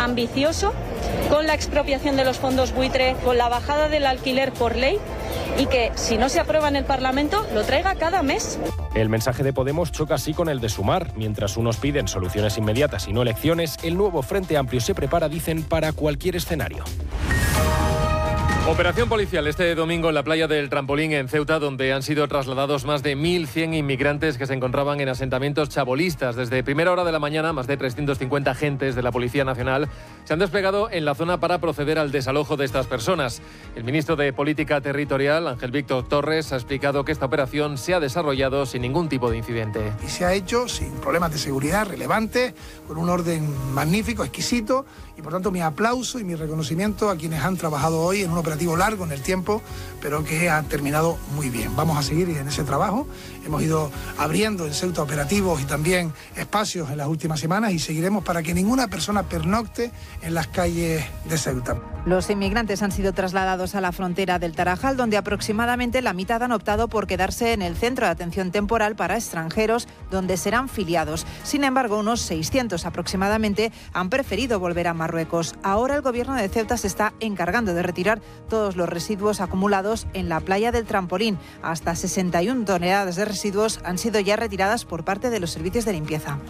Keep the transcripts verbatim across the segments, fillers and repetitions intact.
ambicioso, con la expropiación de los fondos buitre, con la bajada del alquiler por ley, y que, si no se aprueba en el Parlamento, lo traiga cada mes. El mensaje de Podemos choca así con el de Sumar. Mientras unos piden soluciones inmediatas y no elecciones, el nuevo Frente Amplio se prepara, dicen, para cualquier escenario. Operación policial este domingo en la playa del Trampolín en Ceuta, donde han sido trasladados más de mil cien inmigrantes que se encontraban en asentamientos chabolistas. Desde primera hora de la mañana, más de trescientos cincuenta agentes de la Policía Nacional se han desplegado en la zona para proceder al desalojo de estas personas. El ministro de Política Territorial, Ángel Víctor Torres, ha explicado que esta operación se ha desarrollado sin ningún tipo de incidente. Y se ha hecho sin problemas de seguridad relevantes, con un orden magnífico, exquisito, y por tanto mi aplauso y mi reconocimiento a quienes han trabajado hoy en un operativo largo en el tiempo, pero que ha terminado muy bien. Vamos a seguir en ese trabajo. Hemos ido abriendo en Ceuta operativos y también espacios en las últimas semanas y seguiremos para que ninguna persona pernocte en las calles de Ceuta. Los inmigrantes han sido trasladados a la frontera del Tarajal, donde aproximadamente la mitad han optado por quedarse en el centro de atención temporal para extranjeros, donde serán filiados. Sin embargo, unos seiscientos aproximadamente han preferido volver a Marruecos. Ahora el gobierno de Ceuta se está encargando de retirar todos los residuos acumulados en la playa del Trampolín. Hasta sesenta y una toneladas de residuos han sido ya retiradas por parte de los servicios de limpieza.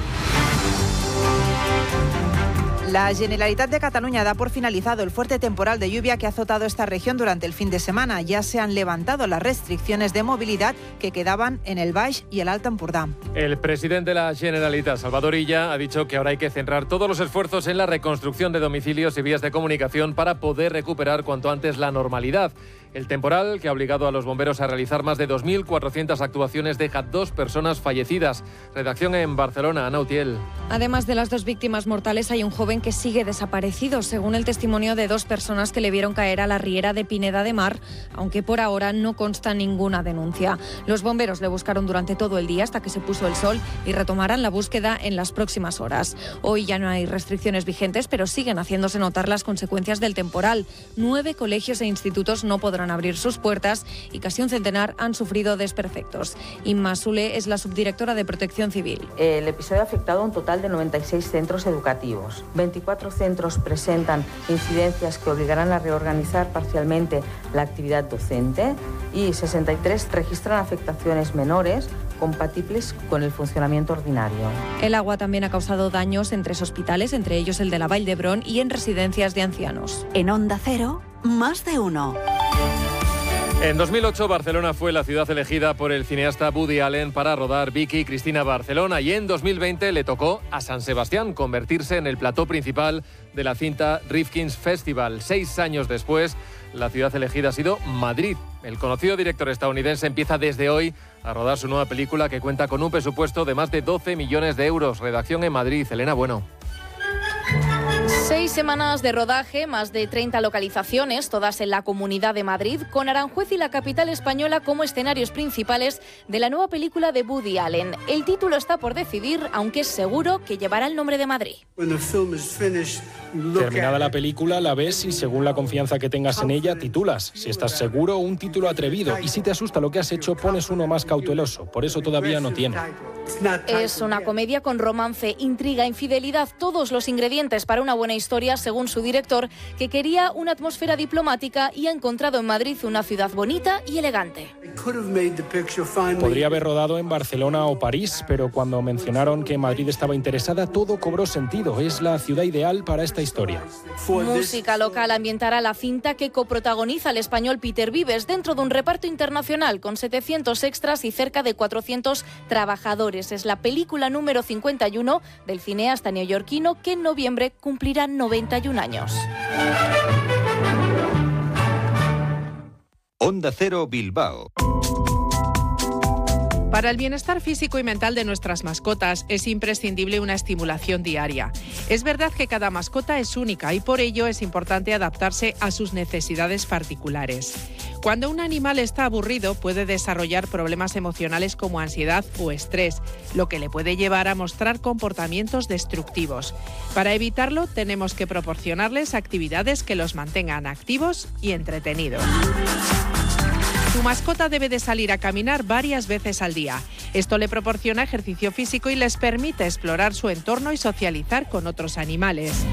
La Generalitat de Cataluña da por finalizado el fuerte temporal de lluvia que ha azotado esta región durante el fin de semana. Ya se han levantado las restricciones de movilidad que quedaban en el Baix y el Alt Empordà. El presidente de la Generalitat, Salvador Illa, ha dicho que ahora hay que centrar todos los esfuerzos en la reconstrucción de domicilios y vías de comunicación para poder recuperar cuanto antes la normalidad. El temporal, que ha obligado a los bomberos a realizar más de dos mil cuatrocientas actuaciones, deja dos personas fallecidas. Redacción en Barcelona, Ana Utiel. Además de las dos víctimas mortales, hay un joven que sigue desaparecido, según el testimonio de dos personas que le vieron caer a la riera de Pineda de Mar, aunque por ahora no consta ninguna denuncia. Los bomberos le buscaron durante todo el día hasta que se puso el sol y retomarán la búsqueda en las próximas horas. Hoy ya no hay restricciones vigentes, pero siguen haciéndose notar las consecuencias del temporal. Nueve colegios e institutos no podrán abrir sus puertas y casi un centenar han sufrido desperfectos. Inma Sule es la subdirectora de Protección Civil. El episodio ha afectado a un total de noventa y seis centros educativos. veinticuatro centros presentan incidencias que obligarán a reorganizar parcialmente la actividad docente y sesenta y tres registran afectaciones menores compatibles con el funcionamiento ordinario. El agua también ha causado daños en tres hospitales, entre ellos el de la Vall d'Hebron, y en residencias de ancianos. En Onda Cero, más de uno. En dos mil ocho, Barcelona fue la ciudad elegida por el cineasta Woody Allen para rodar Vicky y Cristina Barcelona, y en dos mil veinte le tocó a San Sebastián convertirse en el plató principal de la cinta Rifkin's Festival. Seis años después, la ciudad elegida ha sido Madrid. El conocido director estadounidense empieza desde hoy a rodar su nueva película, que cuenta con un presupuesto de más de doce millones de euros. Redacción en Madrid, Elena Bueno. Seis semanas de rodaje, más de treinta localizaciones, todas en la Comunidad de Madrid, con Aranjuez y la capital española como escenarios principales de la nueva película de Woody Allen. El título está por decidir, aunque es seguro que llevará el nombre de Madrid. Terminada la película, la ves y según la confianza que tengas en ella, titulas. Si estás seguro, un título atrevido. Y si te asusta lo que has hecho, pones uno más cauteloso. Por eso todavía no tiene. Es una comedia con romance, intriga, infidelidad, todos los ingredientes para una buena historia, según su director, que quería una atmósfera diplomática y ha encontrado en Madrid una ciudad bonita y elegante. Podría haber rodado en Barcelona o París, pero cuando mencionaron que Madrid estaba interesada, todo cobró sentido. Es la ciudad ideal para esta historia. Música local ambientará la cinta, que coprotagoniza el español Peter Vives, dentro de un reparto internacional con setecientos extras y cerca de cuatrocientos trabajadores. Es la película número cincuenta y uno del cineasta neoyorquino, que en noviembre cumplirá noventa y un años. Onda Cero Bilbao. Para el bienestar físico y mental de nuestras mascotas es imprescindible una estimulación diaria. Es verdad que cada mascota es única y por ello es importante adaptarse a sus necesidades particulares. Cuando un animal está aburrido puede desarrollar problemas emocionales como ansiedad o estrés, lo que le puede llevar a mostrar comportamientos destructivos. Para evitarlo tenemos que proporcionarles actividades que los mantengan activos y entretenidos. Tu mascota debe de salir a caminar varias veces al día. Esto le proporciona ejercicio físico y les permite explorar su entorno y socializar con otros animales.